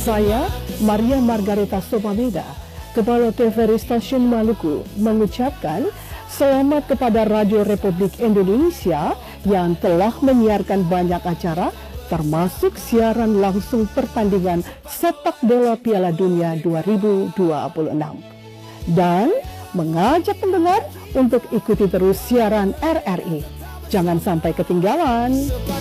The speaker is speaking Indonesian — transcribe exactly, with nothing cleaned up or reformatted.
Saya, Maria Margareta Somameda, Kepala T V R I Stasiun Maluku, mengucapkan selamat kepada Radio Republik Indonesia yang telah menyiarkan banyak acara, termasuk siaran langsung pertandingan sepak bola Piala Dunia dua ribu dua puluh enam. Dan mengajak pendengar untuk ikuti terus siaran R R I. Jangan sampai ketinggalan.